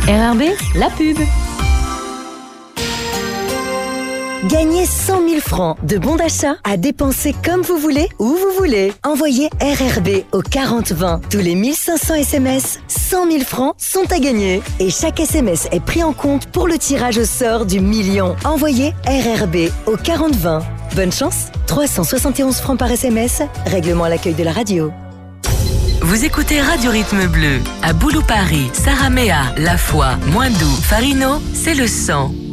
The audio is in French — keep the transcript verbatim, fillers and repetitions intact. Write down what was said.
R R B, la pub. Gagnez cent mille francs de bons d'achat à dépenser comme vous voulez, où vous voulez. Envoyez R R B au quarante vingt. Tous les mille cinq cents S M S, cent mille francs sont à gagner. Et chaque S M S est pris en compte pour le tirage au sort du million. Envoyez R R B au quarante vingt. Bonne chance, trois cent soixante et onze francs par S M S. Règlement à l'accueil de la radio. Vous écoutez Radio Rythme Bleu. À Boulou Paris, Saramea, La Foi, Moindou, Farino, c'est le cent.